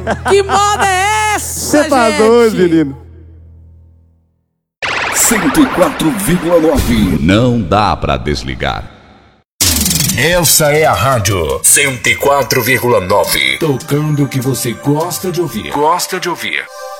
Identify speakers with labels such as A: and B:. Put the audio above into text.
A: Que moda é essa,
B: Você tá doido, menino?
C: 104,9. Não dá pra desligar.
D: Essa é a rádio 104,9.
C: Tocando o que você gosta de ouvir.
D: Gosta de ouvir.